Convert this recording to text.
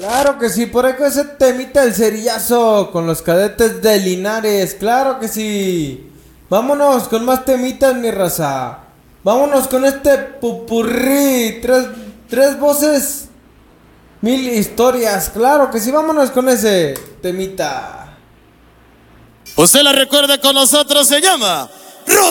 Claro que sí, por ahí con ese temita del cerillazo con los cadetes de Linares, claro que sí. Vámonos con más temitas, mi raza. Vámonos con este pupurrí, tres voces, mil historias, claro que sí, vámonos con ese temita. Usted la recuerda con nosotros, se llama